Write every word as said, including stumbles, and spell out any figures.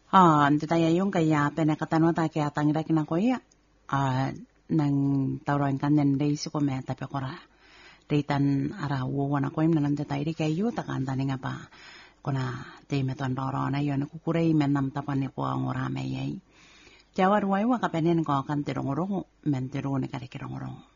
Ah, ante tayo yung kaya penakatano ta kaya tangira kinakoya. Ah, nang tauran kanen day si kome tapi kora. Daytan ara wo na koim nan tayo di kayo takan tani nga pa. Kuna te meton doro na yon kukurei menam tapan ni ko ang orame yai. Jawar wai wa kapenen ko kan tirong orong men tirong ne kare kirong orong.